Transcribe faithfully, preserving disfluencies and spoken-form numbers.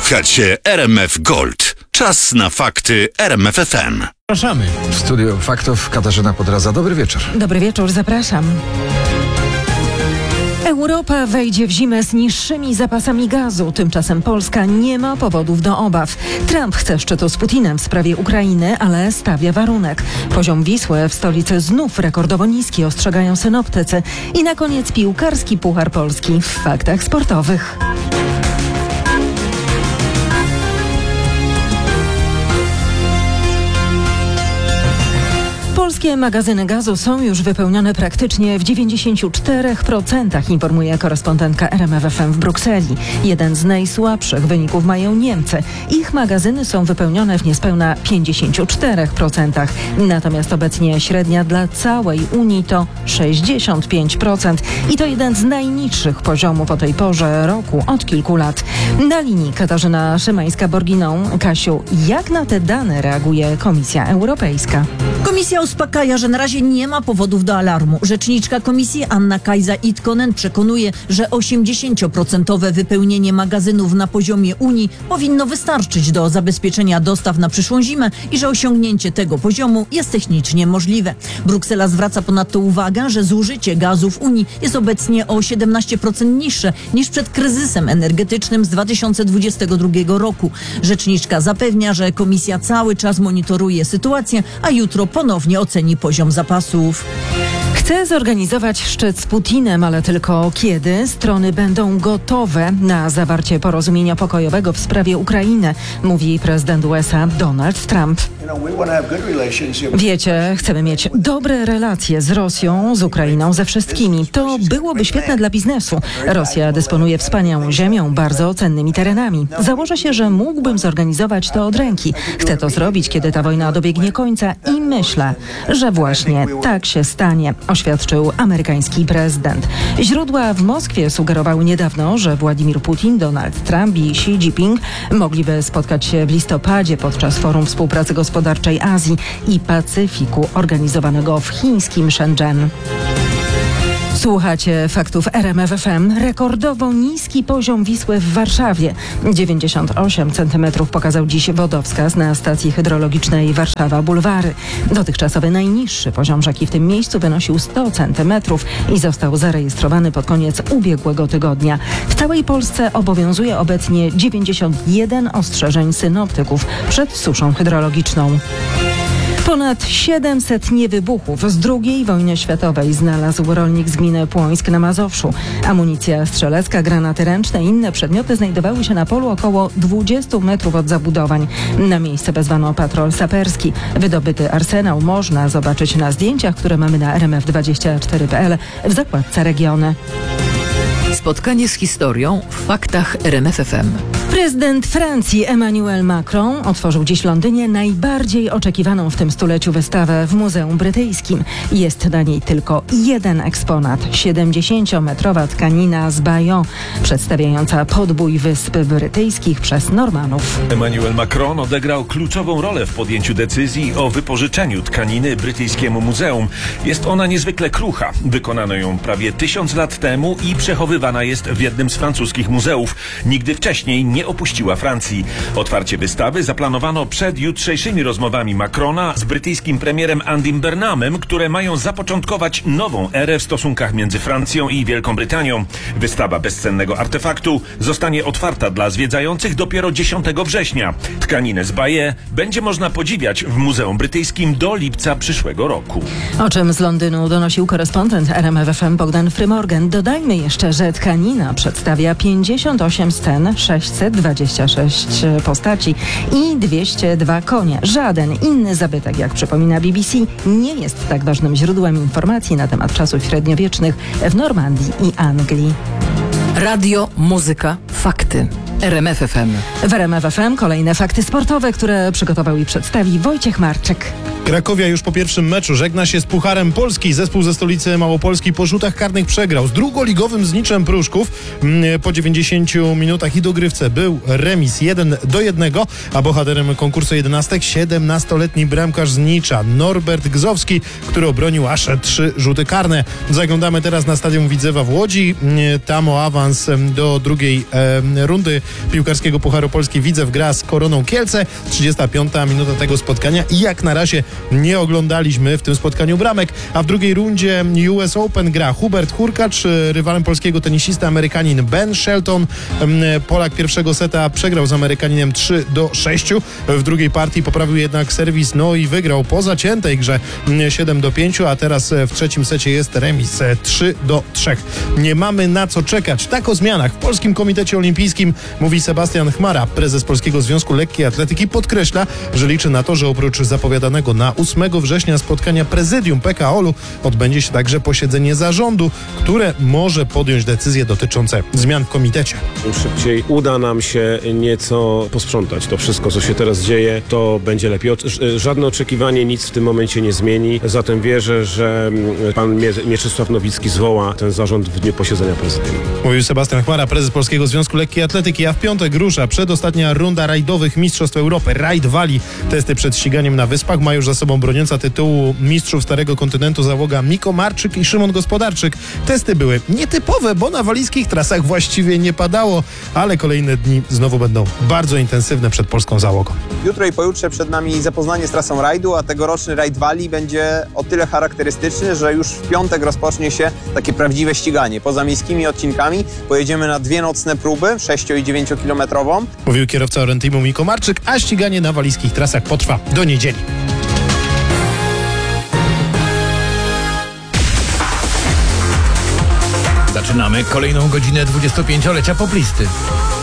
Słuchacie R M F Gold. Czas na fakty R M F F M. Zapraszamy. W studiu faktów Katarzyna Podraza. Dobry wieczór. Dobry wieczór, zapraszam. Europa wejdzie w zimę z niższymi zapasami gazu. Tymczasem Polska nie ma powodów do obaw. Trump chce szczytu z Putinem w sprawie Ukrainy, ale stawia warunek. Poziom Wisły w stolicy znów rekordowo niski, ostrzegają synoptycy. I na koniec piłkarski Puchar Polski w faktach sportowych. Polskie magazyny gazu są już wypełnione praktycznie w dziewięćdziesięciu czterech procentach, informuje korespondentka R M F F M w Brukseli. Jeden z najsłabszych wyników mają Niemcy. Ich magazyny są wypełnione w niespełna pięćdziesięciu czterech procentach. Natomiast obecnie średnia dla całej Unii to sześćdziesiąt pięć procent i to jeden z najniższych poziomów o tej porze roku od kilku lat. Na linii Katarzyna Szymańska-Borginą. Kasiu, jak na te dane reaguje Komisja Europejska? Komisja uspokaja, że na razie nie ma powodów do alarmu. Rzeczniczka Komisji Anna Kajsa-Itkonen przekonuje, że osiemdziesięcioprocentowe wypełnienie magazynów na poziomie Unii powinno wystarczyć do zabezpieczenia dostaw na przyszłą zimę i że osiągnięcie tego poziomu jest technicznie możliwe. Bruksela zwraca ponadto uwagę, że zużycie gazu w Unii jest obecnie o siedemnaście procent niższe niż przed kryzysem energetycznym z dwa tysiące dwudziestego drugiego roku. Rzeczniczka zapewnia, że Komisja cały czas monitoruje sytuację, a jutro ponownie oceni poziom zapasów. Chce zorganizować szczyt z Putinem, ale tylko kiedy strony będą gotowe na zawarcie porozumienia pokojowego w sprawie Ukrainy, mówi prezydent U S A Donald Trump. Wiecie, chcemy mieć dobre relacje z Rosją, z Ukrainą, ze wszystkimi. To byłoby świetne dla biznesu. Rosja dysponuje wspaniałą ziemią, bardzo cennymi terenami. Założę się, że mógłbym zorganizować to od ręki. Chcę to zrobić, kiedy ta wojna dobiegnie końca i myślę, że właśnie tak się stanie, oświadczył amerykański prezydent. Źródła w Moskwie sugerowały niedawno, że Władimir Putin, Donald Trump i Xi Jinping mogliby spotkać się w listopadzie podczas Forum Współpracy Gospodarczej Azji i Pacyfiku organizowanego w chińskim Shenzhen. Słuchacie faktów R M F F M. Rekordowo niski poziom Wisły w Warszawie. dziewięćdziesiąt osiem centymetrów pokazał dziś wodowskaz na stacji hydrologicznej Warszawa Bulwary. Dotychczasowy najniższy poziom rzeki w tym miejscu wynosił sto centymetrów i został zarejestrowany pod koniec ubiegłego tygodnia. W całej Polsce obowiązuje obecnie dziewięćdziesiąt jeden ostrzeżeń synoptyków przed suszą hydrologiczną. Ponad siedemset niewybuchów z drugiej wojny światowej znalazł rolnik z gminy Płońsk na Mazowszu. Amunicja strzelecka, granaty ręczne i inne przedmioty znajdowały się na polu około dwudziestu metrów od zabudowań. Na miejsce wezwano patrol saperski. Wydobyty arsenał można zobaczyć na zdjęciach, które mamy na R M F dwadzieścia cztery kropka p l w zakładce Regiony. Spotkanie z historią w faktach R M F F M. Prezydent Francji Emmanuel Macron otworzył dziś w Londynie najbardziej oczekiwaną w tym stuleciu wystawę w Muzeum Brytyjskim. Jest na niej tylko jeden eksponat. siedemdziesięciometrowa tkanina z Bayeux, przedstawiająca podbój Wysp Brytyjskich przez Normanów. Emmanuel Macron odegrał kluczową rolę w podjęciu decyzji o wypożyczeniu tkaniny brytyjskiemu muzeum. Jest ona niezwykle krucha. Wykonano ją prawie tysiąc lat temu i przechowywana jest w jednym z francuskich muzeów. Nigdy wcześniej nie opuściła Francji. Otwarcie wystawy zaplanowano przed jutrzejszymi rozmowami Macrona z brytyjskim premierem Andym Burnhamem, które mają zapoczątkować nową erę w stosunkach między Francją i Wielką Brytanią. Wystawa bezcennego artefaktu zostanie otwarta dla zwiedzających dopiero dziesiątego września. Tkaninę z Bayeux będzie można podziwiać w Muzeum Brytyjskim do lipca przyszłego roku. O czym z Londynu donosił korespondent R M F F M Bogdan Frymorgan. Dodajmy jeszcze, że tkanina przedstawia pięćdziesiąt osiem scen, sześćset dwadzieścia sześć postaci i dwieście dwa konie. Żaden inny zabytek, jak przypomina B B C, nie jest tak ważnym źródłem informacji na temat czasów średniowiecznych w Normandii i Anglii. Radio, muzyka, fakty. R M F F M. W R M F F M kolejne fakty sportowe, które przygotował i przedstawi Wojciech Marczyk. Krakowia już po pierwszym meczu żegna się z Pucharem Polski. Zespół ze stolicy Małopolski po rzutach karnych przegrał z drugoligowym Zniczem Pruszków. Po dziewięćdziesięciu minutach i dogrywce był remis jeden do jednego, a bohaterem konkursu jedenastek siedemnastoletni bramkarz Znicza Norbert Gzowski, który obronił aż trzy rzuty karne. Zaglądamy teraz na stadion Widzewa w Łodzi. Tam o awans do drugiej e, rundy piłkarskiego Pucharu Polski Widzew gra z Koroną Kielce. trzydziesta piąta minuta tego spotkania i jak na razie nie oglądaliśmy w tym spotkaniu bramek, a w drugiej rundzie U S Open gra Hubert Hurkacz, rywalem polskiego tenisista Amerykanin Ben Shelton. Polak pierwszego seta przegrał z Amerykaninem trzy do sześciu. W drugiej partii poprawił jednak serwis, no i wygrał po zaciętej grze siedem do pięciu, a teraz w trzecim secie jest remis trzy do trzech. Nie mamy na co czekać. Tak o zmianach w Polskim Komitecie Olimpijskim mówi Sebastian Chmara. Prezes Polskiego Związku Lekkiej Atletyki podkreśla, że liczy na to, że oprócz zapowiadanego na ósmego września spotkania prezydium P K O-lu odbędzie się także posiedzenie zarządu, które może podjąć decyzje dotyczące zmian w komitecie. Im szybciej uda nam się nieco posprzątać to wszystko, co się teraz dzieje, to będzie lepiej. Żadne oczekiwanie nic w tym momencie nie zmieni, zatem wierzę, że pan Mieczysław Nowicki zwoła ten zarząd w dniu posiedzenia prezydium. Mówił Sebastian Chmara, prezes Polskiego Związku Lekkiej Atletyki, a w piątek rusza przedostatnia runda rajdowych Mistrzostw Europy. Rajd Wali. Testy przed ściganiem na Wyspach ma już za sobą broniąca tytułu mistrzów Starego Kontynentu załoga Miko Marczyk i Szymon Gospodarczyk. Testy były nietypowe, bo na walijskich trasach właściwie nie padało, ale kolejne dni znowu będą bardzo intensywne przed polską załogą. Jutro i pojutrze przed nami zapoznanie z trasą rajdu, a tegoroczny rajd Walii będzie o tyle charakterystyczny, że już w piątek rozpocznie się takie prawdziwe ściganie. Poza miejskimi odcinkami pojedziemy na dwie nocne próby, sześcio- i dziewięciokilometrową. Mówił kierowca Orentimu Miko Marczyk, a ściganie na walijskich trasach potrwa do niedzieli. Zaczynamy kolejną godzinę dwudziestopięciolecia poplisty.